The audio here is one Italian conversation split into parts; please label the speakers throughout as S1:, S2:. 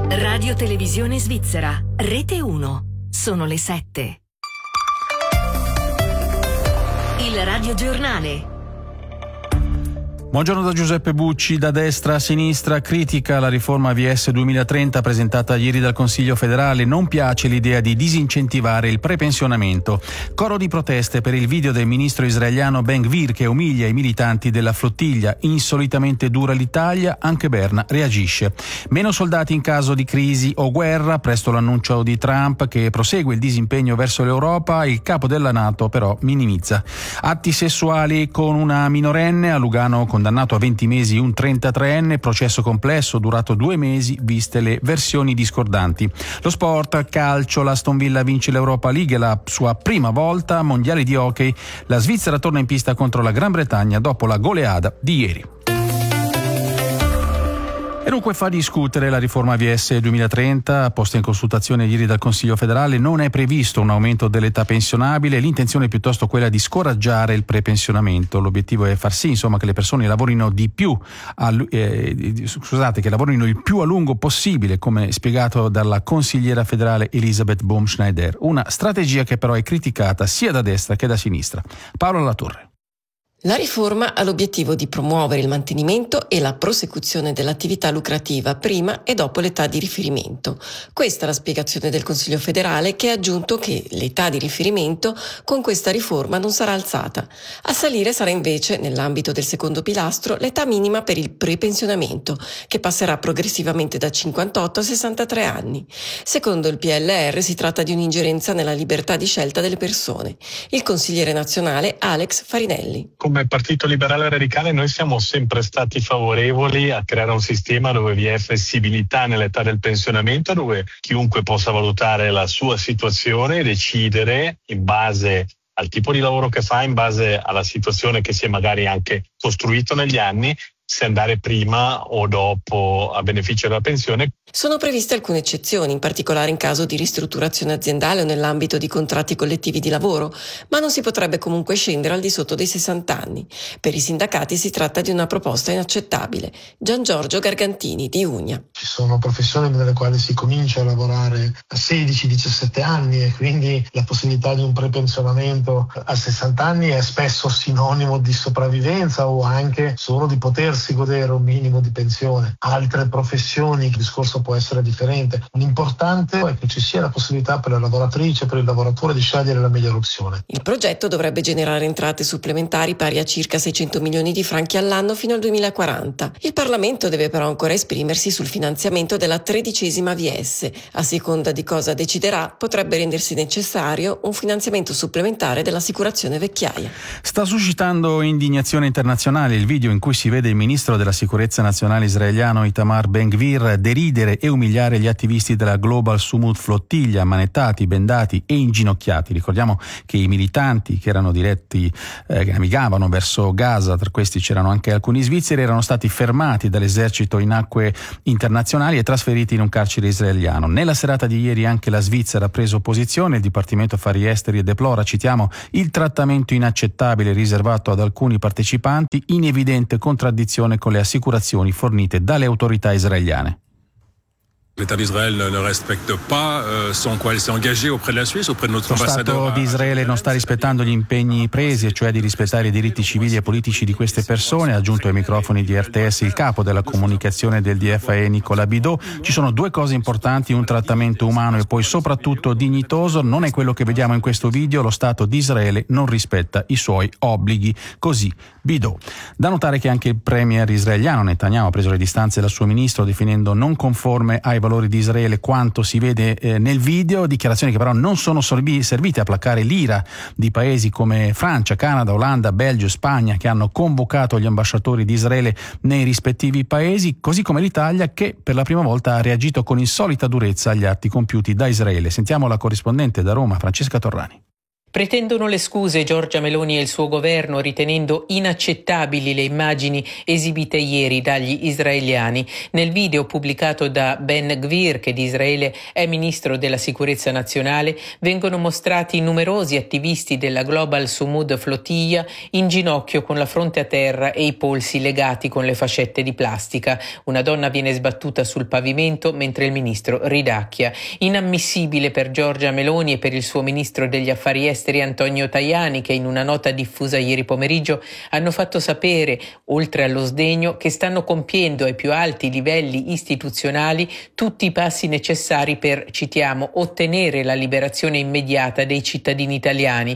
S1: Radio Televisione Svizzera, Rete 1. Sono le 7. Il radiogiornale.
S2: Buongiorno da Giuseppe Bucci. Da destra a sinistra critica la riforma VS 2030 presentata ieri dal Consiglio federale. Non piace l'idea di disincentivare il prepensionamento. Coro di proteste per il video del ministro israeliano Ben Gvir che umilia i militanti della flottiglia. Insolitamente dura l'Italia, anche Berna reagisce. Meno soldati in caso di crisi o guerra, presto l'annuncio di Trump che prosegue il disimpegno verso l'Europa. Il capo della NATO però minimizza. Atti sessuali con una minorenne, a Lugano condannato a 20 mesi un 33enne, processo complesso durato 2 mesi viste le versioni discordanti. Lo sport, calcio, l'Aston Villa vince l'Europa League, la sua prima volta, mondiali di hockey, la Svizzera torna in pista contro la Gran Bretagna dopo la goleada di ieri. E dunque fa discutere la riforma VS 2030 posta in consultazione ieri dal Consiglio federale. Non è previsto un aumento dell'età pensionabile, l'intenzione è piuttosto quella di scoraggiare il prepensionamento. L'obiettivo è far sì, insomma, che le persone lavorino che lavorino il più a lungo possibile, come spiegato dalla consigliera federale Elisabeth Baumschneider. Una strategia che però è criticata sia da destra che da sinistra. Paolo Latorre.
S3: La riforma ha l'obiettivo di promuovere il mantenimento e la prosecuzione dell'attività lucrativa prima e dopo l'età di riferimento. Questa è la spiegazione del Consiglio federale, che ha aggiunto che l'età di riferimento con questa riforma non sarà alzata. A salire sarà invece, nell'ambito del secondo pilastro, l'età minima per il prepensionamento, che passerà progressivamente da 58 a 63 anni. Secondo il PLR si tratta di un'ingerenza nella libertà di scelta delle persone. Il consigliere nazionale Alex Farinelli.
S4: Come Partito Liberale Radicale noi siamo sempre stati favorevoli a creare un sistema dove vi è flessibilità nell'età del pensionamento, dove chiunque possa valutare la sua situazione e decidere in base al tipo di lavoro che fa, in base alla situazione che si è magari anche costruito negli anni, se andare prima o dopo a beneficio della pensione.
S3: Sono previste alcune eccezioni, in particolare in caso di ristrutturazione aziendale o nell'ambito di contratti collettivi di lavoro, ma non si potrebbe comunque scendere al di sotto dei 60 anni. Per i sindacati si tratta di una proposta inaccettabile. Gian Giorgio Gargantini di Unia.
S5: Ci sono professioni nelle quali si comincia a lavorare a 16-17 anni e quindi la possibilità di un prepensionamento a 60 anni è spesso sinonimo di sopravvivenza o anche solo di potersi godere un minimo di pensione. Altre professioni, il discorso può essere differente. L'importante è che ci sia la possibilità per la lavoratrice, per il lavoratore di scegliere la migliore opzione.
S3: Il progetto dovrebbe generare entrate supplementari pari a circa 600 milioni di franchi all'anno fino al 2040. Il Parlamento deve però ancora esprimersi sul finanziamento della 13ª VS. A seconda di cosa deciderà, potrebbe rendersi necessario un finanziamento supplementare dell'assicurazione vecchiaia.
S2: Sta suscitando indignazione internazionale il video in cui si vede il ministro della sicurezza nazionale israeliano Itamar Ben Gvir deridere e umiliare gli attivisti della Global Sumud Flottiglia, manettati, bendati e inginocchiati. Ricordiamo che i militanti che erano diretti, che navigavano verso Gaza, tra questi c'erano anche alcuni svizzeri, erano stati fermati dall'esercito in acque internazionali e trasferiti in un carcere israeliano. Nella serata di ieri anche la Svizzera ha preso posizione, il Dipartimento Affari Esteri deplora, citiamo, il trattamento inaccettabile riservato ad alcuni partecipanti in evidente contraddizione con le assicurazioni fornite dalle autorità israeliane.
S6: L'État d'Israël ne respecte pas ce en quoi il s'est engagé auprès de la Suisse, auprès de notre ambassadeur.
S2: Lo Stato di Israele non sta rispettando gli impegni presi, cioè di rispettare i diritti civili e politici di queste persone, ha aggiunto ai microfoni di RTS il capo della comunicazione del DFE Nicolas Bidot. Ci sono due cose importanti, un trattamento umano e poi soprattutto dignitoso, non è quello che vediamo in questo video, lo Stato di Israele non rispetta i suoi obblighi, così Bidot. Da notare che anche il premier israeliano Netanyahu ha preso le distanze dal suo ministro definendo non conforme ai valori di Israele quanto si vede nel video, dichiarazioni che però non sono servite a placare l'ira di paesi come Francia, Canada, Olanda, Belgio, Spagna, che hanno convocato gli ambasciatori di Israele nei rispettivi paesi, così come l'Italia che per la prima volta ha reagito con insolita durezza agli atti compiuti da Israele. Sentiamo la corrispondente da Roma, Francesca Torrani.
S7: Pretendono le scuse Giorgia Meloni e il suo governo, ritenendo inaccettabili le immagini esibite ieri dagli israeliani. Nel video pubblicato da Ben Gvir, che di Israele è ministro della sicurezza nazionale, vengono mostrati numerosi attivisti della Global Sumud Flotilla in ginocchio con la fronte a terra e i polsi legati con le fascette di plastica. Una donna viene sbattuta sul pavimento mentre il ministro ridacchia. Inammissibile per Giorgia Meloni e per il suo ministro degli affari esteri Antonio Tajani, che in una nota diffusa ieri pomeriggio hanno fatto sapere, oltre allo sdegno, che stanno compiendo ai più alti livelli istituzionali tutti i passi necessari per, citiamo, ottenere la liberazione immediata dei cittadini italiani,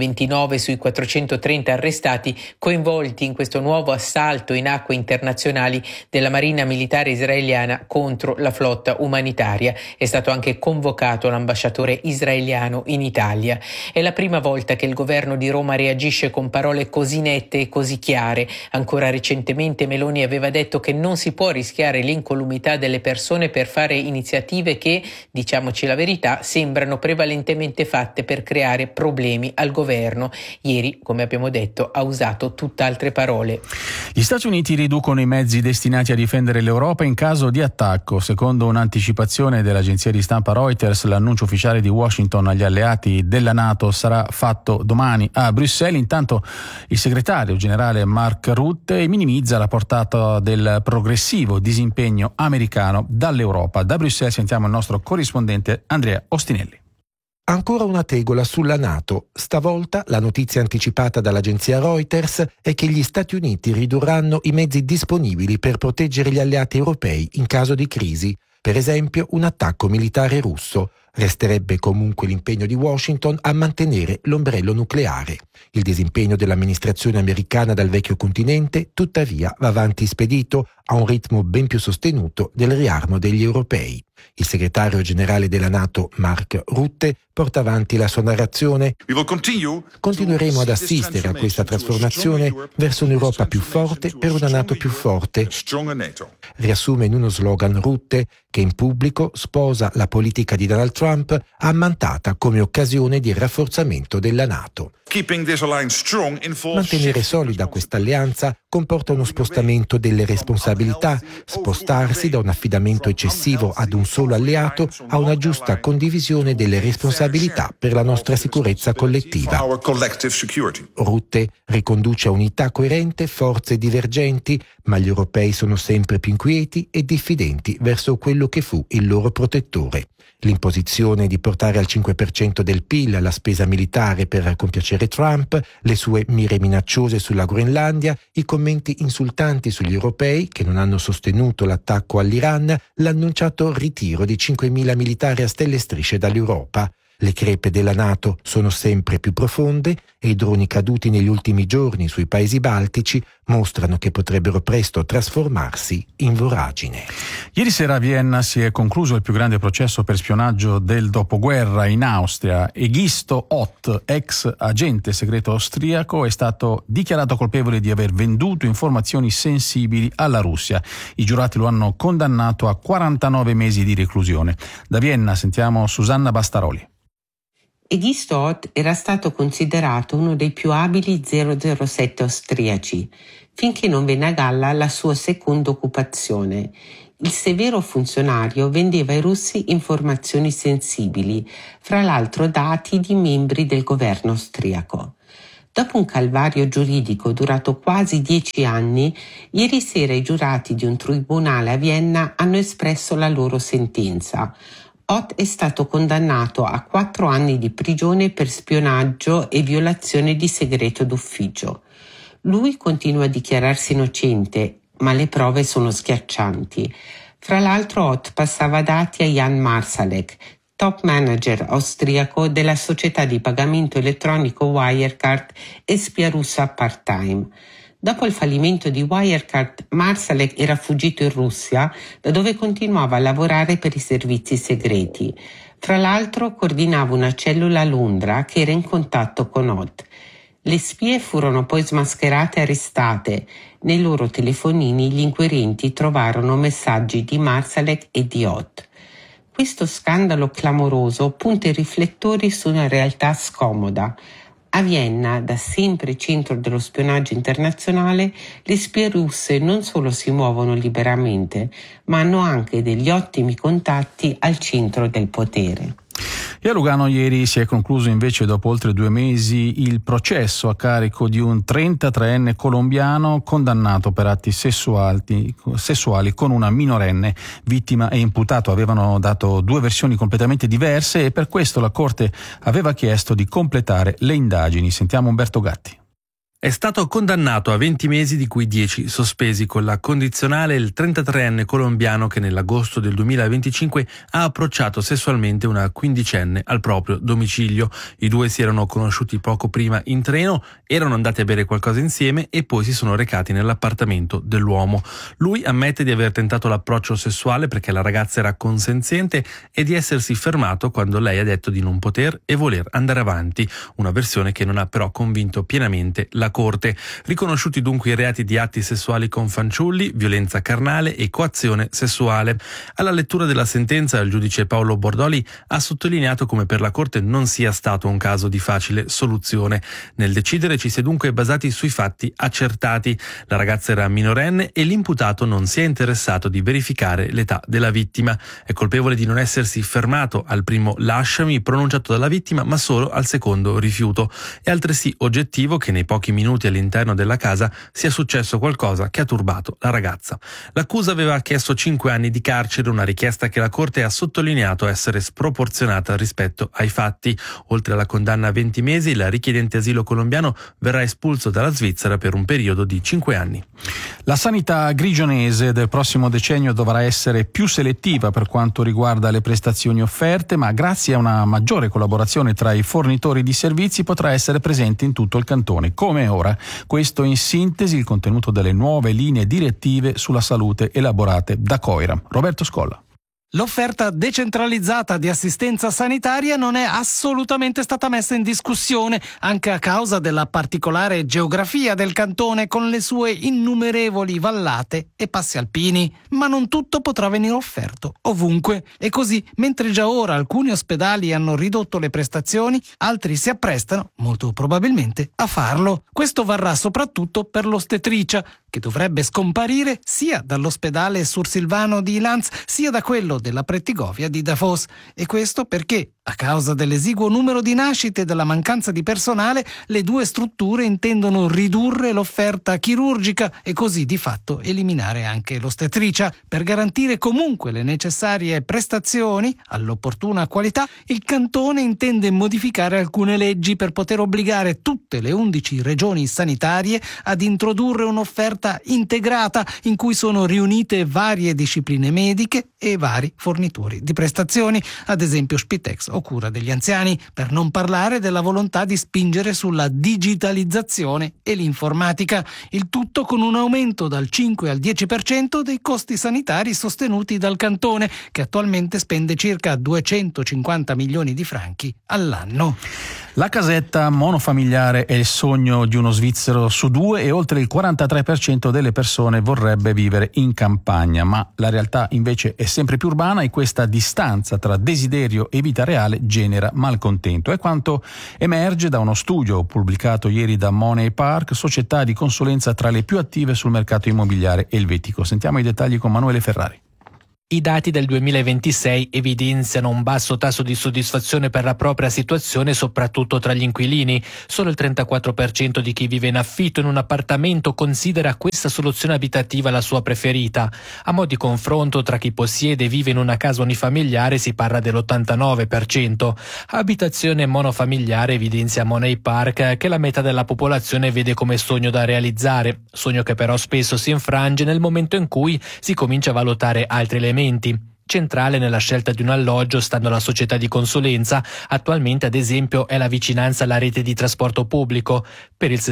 S7: 29 sui 430 arrestati coinvolti in questo nuovo assalto in acque internazionali della Marina Militare israeliana contro la flotta umanitaria. È stato anche convocato l'ambasciatore israeliano in Italia. È la prima volta che il governo di Roma reagisce con parole così nette e così chiare. Ancora recentemente Meloni aveva detto che non si può rischiare l'incolumità delle persone per fare iniziative che, diciamoci la verità, sembrano prevalentemente fatte per creare problemi al governo. Ieri, come abbiamo detto, ha usato tutt'altre parole.
S2: Gli Stati Uniti riducono i mezzi destinati a difendere l'Europa in caso di attacco. Secondo un'anticipazione dell'agenzia di stampa Reuters, l'annuncio ufficiale di Washington agli alleati della NATO sarà fatto domani a Bruxelles. Intanto il segretario generale Mark Rutte minimizza la portata del progressivo disimpegno americano dall'Europa. Da Bruxelles sentiamo il nostro corrispondente Andrea Ostinelli.
S8: Ancora una tegola sulla NATO. Stavolta la notizia anticipata dall'agenzia Reuters è che gli Stati Uniti ridurranno i mezzi disponibili per proteggere gli alleati europei in caso di crisi. Per esempio, un attacco militare russo. Resterebbe comunque l'impegno di Washington a mantenere l'ombrello nucleare. Il disimpegno dell'amministrazione americana dal vecchio continente, tuttavia, va avanti spedito a un ritmo ben più sostenuto del riarmo degli europei. Il segretario generale della NATO, Mark Rutte, porta avanti la sua narrazione. Continueremo ad assistere a questa trasformazione verso un'Europa più forte per una NATO più forte. Riassume in uno slogan Rutte, che in pubblico sposa la politica di Donald Trump ammantata come occasione di rafforzamento della NATO. Mantenere solida questa alleanza comporta uno spostamento delle responsabilità, spostarsi da un affidamento eccessivo ad un solo alleato a una giusta condivisione delle responsabilità per la nostra sicurezza collettiva. Rutte riconduce a unità coerente forze divergenti, ma gli europei sono sempre più inquieti e diffidenti verso quello che fu il loro protettore. L'imposizione di portare al 5% del PIL la spesa militare per compiacere Trump, le sue mire minacciose sulla Groenlandia, i commenti insultanti sugli europei che non hanno sostenuto l'attacco all'Iran, l'annunciato ritiro di 5.000 militari a stelle e strisce dall'Europa. Le crepe della NATO sono sempre più profonde e i droni caduti negli ultimi giorni sui paesi baltici mostrano che potrebbero presto trasformarsi in voragine.
S2: Ieri sera a Vienna si è concluso il più grande processo per spionaggio del dopoguerra in Austria. Egisto Ott, ex agente segreto austriaco, è stato dichiarato colpevole di aver venduto informazioni sensibili alla Russia. I giurati lo hanno condannato a 49 mesi di reclusione. Da Vienna sentiamo Susanna Bastaroli.
S9: Egisto Ott era stato considerato uno dei più abili 007 austriaci, finché non venne a galla la sua seconda occupazione. Il severo funzionario vendeva ai russi informazioni sensibili, fra l'altro dati di membri del governo austriaco. Dopo un calvario giuridico durato quasi 10 anni, ieri sera i giurati di un tribunale a Vienna hanno espresso la loro sentenza. Ott è stato condannato a 4 anni di prigione per spionaggio e violazione di segreto d'ufficio. Lui continua a dichiararsi innocente, ma le prove sono schiaccianti. Fra l'altro Ott passava dati a Jan Marsalek, top manager austriaco della società di pagamento elettronico Wirecard e spia russa part-time. Dopo il fallimento di Wirecard, Marsalek era fuggito in Russia, da dove continuava a lavorare per i servizi segreti. Fra l'altro coordinava una cellula a Londra che era in contatto con Ott. Le spie furono poi smascherate e arrestate. Nei loro telefonini gli inquirenti trovarono messaggi di Marsalek e di Ott. Questo scandalo clamoroso punta i riflettori su una realtà scomoda. A Vienna, da sempre centro dello spionaggio internazionale, le spie russe non solo si muovono liberamente, ma hanno anche degli ottimi contatti al centro del potere.
S2: E a Lugano ieri si è concluso invece, dopo oltre 2 mesi, il processo a carico di un 33enne colombiano condannato per atti sessuali con una minorenne. Vittima e imputato avevano dato 2 versioni completamente diverse e per questo la Corte aveva chiesto di completare le indagini. Sentiamo Umberto Gatti.
S10: È stato condannato a 20 mesi, di cui 10 sospesi con la condizionale, il 33enne colombiano che nell'agosto del 2025 ha approcciato sessualmente una quindicenne al proprio domicilio. I 2 si erano conosciuti poco prima in treno, erano andati a bere qualcosa insieme e poi si sono recati nell'appartamento dell'uomo. Lui ammette di aver tentato l'approccio sessuale perché la ragazza era consenziente e di essersi fermato quando lei ha detto di non poter e voler andare avanti, una versione che non ha però convinto pienamente la Corte. Riconosciuti dunque i reati di atti sessuali con fanciulli, violenza carnale e coazione sessuale. Alla lettura della sentenza, il giudice Paolo Bordoli ha sottolineato come per la Corte non sia stato un caso di facile soluzione. Nel decidere ci si è dunque basati sui fatti accertati. La ragazza era minorenne e l'imputato non si è interessato di verificare l'età della vittima. È colpevole di non essersi fermato al primo lasciami pronunciato dalla vittima, ma solo al secondo rifiuto. È altresì oggettivo che nei pochi minuti all'interno della casa sia successo qualcosa che ha turbato la ragazza. L'accusa aveva chiesto 5 anni di carcere, una richiesta che la Corte ha sottolineato essere sproporzionata rispetto ai fatti. Oltre alla condanna a 20 mesi, il richiedente asilo colombiano verrà espulso dalla Svizzera per un periodo di 5 anni.
S2: La sanità grigionese del prossimo decennio dovrà essere più selettiva per quanto riguarda le prestazioni offerte, ma grazie a una maggiore collaborazione tra i fornitori di servizi potrà essere presente in tutto il cantone, come ora. Questo in sintesi il contenuto delle nuove linee direttive sulla salute elaborate da Coira. Roberto Scolla.
S11: L'offerta decentralizzata di assistenza sanitaria non è assolutamente stata messa in discussione, anche a causa della particolare geografia del cantone con le sue innumerevoli vallate e passi alpini. Ma non tutto potrà venire offerto ovunque. E così, mentre già ora alcuni ospedali hanno ridotto le prestazioni, altri si apprestano, molto probabilmente, a farlo. Questo varrà soprattutto per l'ostetricia, che dovrebbe scomparire sia dall'ospedale Sursilvano di Ilanz sia da quello della Prettigovia di Davos. E questo perché, a causa dell'esiguo numero di nascite e della mancanza di personale, le 2 strutture intendono ridurre l'offerta chirurgica e così di fatto eliminare anche l'ostetricia. Per garantire comunque le necessarie prestazioni all'opportuna qualità, il cantone intende modificare alcune leggi per poter obbligare tutte le 11 regioni sanitarie ad introdurre un'offerta integrata in cui sono riunite varie discipline mediche e vari fornitori di prestazioni, ad esempio Spitex o cura degli anziani, per non parlare della volontà di spingere sulla digitalizzazione e l'informatica, il tutto con un aumento dal 5 al 10% dei costi sanitari sostenuti dal cantone, che attualmente spende circa 250 milioni di franchi all'anno.
S2: La casetta monofamiliare è il sogno di uno svizzero su 2 e oltre il 43% delle persone vorrebbe vivere in campagna, ma la realtà invece è sempre più urbana e questa distanza tra desiderio e vita reale genera malcontento. È quanto emerge da uno studio pubblicato ieri da Money Park, società di consulenza tra le più attive sul mercato immobiliare elvetico. Sentiamo i dettagli con Manuele Ferrari.
S12: I dati del 2026 evidenziano un basso tasso di soddisfazione per la propria situazione, soprattutto tra gli inquilini. Solo il 34% di chi vive in affitto in un appartamento considera questa soluzione abitativa la sua preferita. A mo' di confronto, tra chi possiede e vive in una casa unifamiliare si parla dell'89%. Abitazione monofamiliare evidenzia Money Park che la metà della popolazione vede come sogno da realizzare, sogno che però spesso si infrange nel momento in cui si comincia a valutare altri elementi. Centrale nella scelta di un alloggio stando la società di consulenza, attualmente ad esempio è la vicinanza alla rete di trasporto pubblico. Per il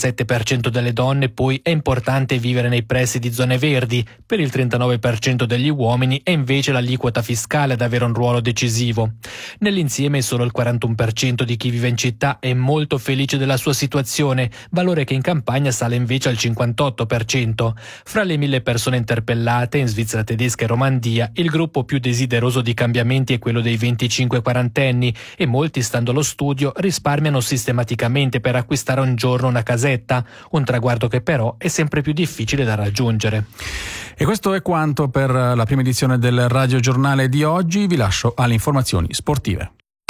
S12: 67% delle donne poi è importante vivere nei pressi di zone verdi, per il 39% degli uomini è invece l'aliquota fiscale ad avere un ruolo decisivo. Nell'insieme solo il 41% di chi vive in città è molto felice della sua situazione, valore che in campagna sale invece al 58%. Fra le 1000 persone interpellate in Svizzera tedesca e Romandia, il gruppo gruppo più desideroso di cambiamenti è quello dei 25-40enni e molti, stando allo studio, risparmiano sistematicamente per acquistare un giorno una casetta, un traguardo che però è sempre più difficile da raggiungere.
S2: E questo è quanto per la prima edizione del Radio Giornale di oggi. Vi lascio alle informazioni sportive.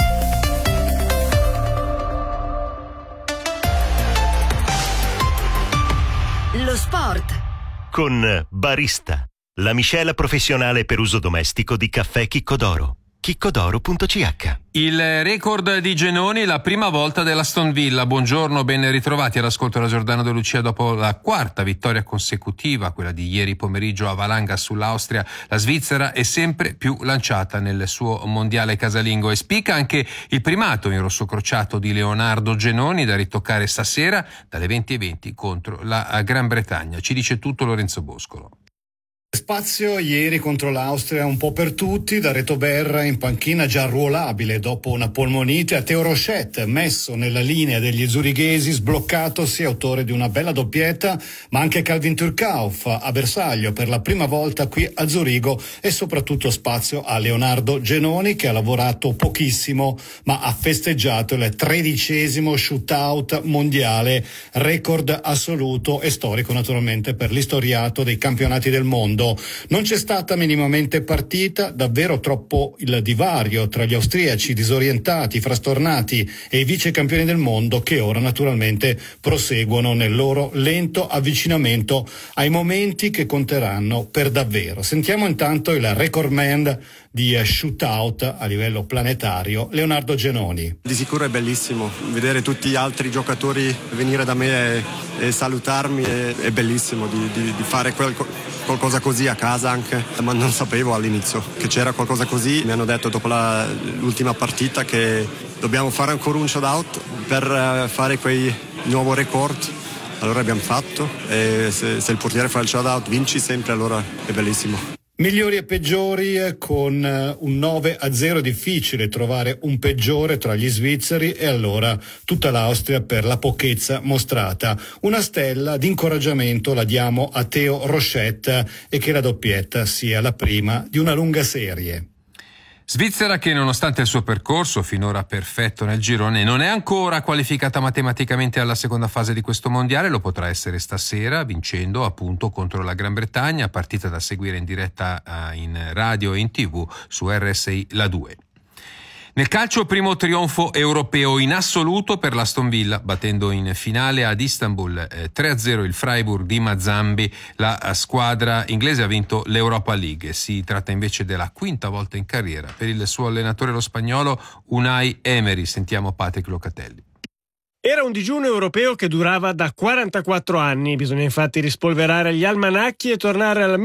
S1: Lo sport
S13: con Barista, la miscela professionale per uso domestico di caffè Chiccodoro. chiccodoro.ch.
S14: Il record di Genoni, la prima volta dell'Aston Villa. Buongiorno, ben ritrovati all'ascolto da Giordano De Lucia. Dopo la quarta vittoria consecutiva, quella di ieri pomeriggio a Valanga sull'Austria, la Svizzera è sempre più lanciata nel suo mondiale casalingo e spicca anche il primato in rosso crociato di Leonardo Genoni, da ritoccare stasera dalle 20:20 contro la Gran Bretagna. Ci dice tutto Lorenzo Boscolo.
S15: Spazio ieri contro l'Austria un po' per tutti, da Retober in panchina già arruolabile dopo una polmonite, a Theo Rochette messo nella linea degli zurighesi, sbloccatosi, autore di una bella doppietta, ma anche Calvin Turcauf a bersaglio per la prima volta qui a Zurigo, e soprattutto spazio a Leonardo Genoni, che ha lavorato pochissimo ma ha festeggiato il 13° shootout mondiale, record assoluto e storico naturalmente per l'istoriato dei campionati del mondo. Non c'è stata minimamente partita, davvero troppo il divario tra gli austriaci disorientati, frastornati e i vice campioni del mondo, che ora naturalmente proseguono nel loro lento avvicinamento ai momenti che conteranno per davvero. Sentiamo intanto il record man di shootout a livello planetario, Leonardo Genoni.
S16: Di sicuro è bellissimo vedere tutti gli altri giocatori venire da me e salutarmi, è bellissimo di fare qualcosa così a casa anche, ma non sapevo all'inizio che c'era qualcosa così. Mi hanno detto dopo l'ultima partita che dobbiamo fare ancora un shootout per fare quei nuovo record. Allora abbiamo fatto, e se il portiere fa il shootout vinci sempre, allora è bellissimo.
S15: Migliori e peggiori, con un 9-0, difficile trovare un peggiore tra gli svizzeri, e allora tutta l'Austria per la pochezza mostrata. Una stella di incoraggiamento la diamo a Theo Rochette, e che la doppietta sia la prima di una lunga serie.
S14: Svizzera che, nonostante il suo percorso finora perfetto nel girone, non è ancora qualificata matematicamente alla seconda fase di questo mondiale. Lo potrà essere stasera, vincendo appunto contro la Gran Bretagna, partita da seguire in diretta in radio e in TV su RSI La 2. Nel calcio, primo trionfo europeo in assoluto per l'Aston Villa, battendo in finale ad Istanbul 3-0 il Freiburg di Mazambi. La squadra inglese ha vinto l'Europa League. Si tratta invece della quinta volta in carriera per il suo allenatore, lo spagnolo Unai Emery. Sentiamo Patrick Locatelli.
S17: Era un digiuno europeo che durava da 44 anni. Bisogna infatti rispolverare gli almanacchi e tornare al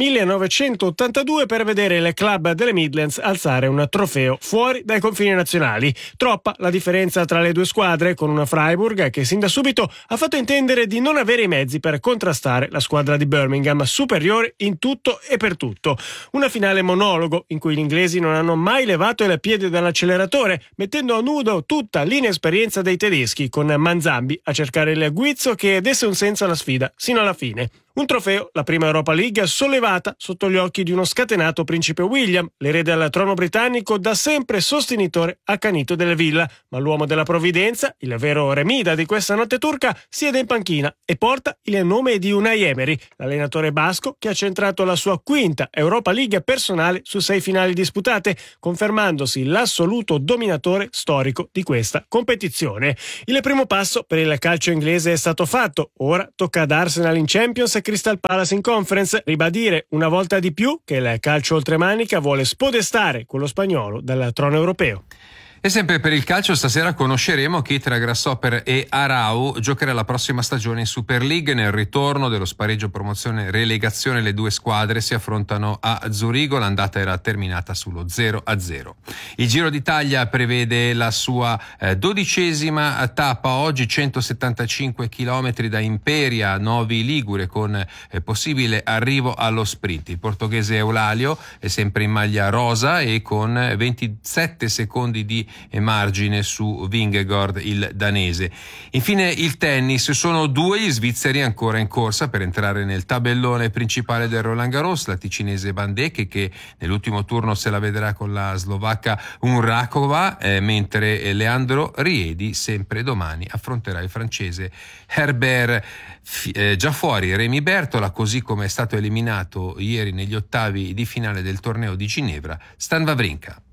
S17: 1982 per vedere il club delle Midlands alzare un trofeo fuori dai confini nazionali. Troppa la differenza tra le due squadre, con una Freiburg che sin da subito ha fatto intendere di non avere i mezzi per contrastare la squadra di Birmingham, superiore in tutto e per tutto. Una finale monologo in cui gli inglesi non hanno mai levato il piede dall'acceleratore, mettendo a nudo tutta l'inesperienza dei tedeschi, con Manzambi a cercare il guizzo che desse un senso alla sfida sino alla fine. Un trofeo, la prima Europa League, sollevata sotto gli occhi di uno scatenato principe William, l'erede al trono britannico, da sempre sostenitore accanito delle Villa, ma l'uomo della provvidenza, il vero remida di questa notte turca, siede in panchina e porta il nome di Unai Emery, l'allenatore basco che ha centrato la sua quinta Europa League personale su 6 finali disputate, confermandosi l'assoluto dominatore storico di questa competizione. Il primo passo per il calcio inglese è stato fatto, ora tocca ad Arsenal in Champions, Crystal Palace in Conference, ribadire una volta di più che il calcio oltremanica vuole spodestare quello spagnolo dal trono europeo.
S14: E sempre per il calcio, stasera conosceremo chi tra Grasshopper e Arau giocherà la prossima stagione in Super League. Nel ritorno dello spareggio promozione-relegazione le due squadre si affrontano a Zurigo. L'andata era terminata sullo 0-0. Il Giro d'Italia prevede la sua 12ª tappa oggi, 175 km da Imperia a Novi Ligure, con possibile arrivo allo sprint. Il portoghese Eulalio è sempre in maglia rosa e con 27 secondi di margine su Vingegaard, il danese. Infine il tennis, sono 2 gli svizzeri ancora in corsa per entrare nel tabellone principale del Roland Garros, la ticinese Bandeke che nell'ultimo turno se la vedrà con la slovacca Unrakova, mentre Leandro Riedi sempre domani affronterà il francese Herbert. Già fuori Remy Bertola, così come è stato eliminato ieri negli ottavi di finale del torneo di Ginevra Stan Wawrinka.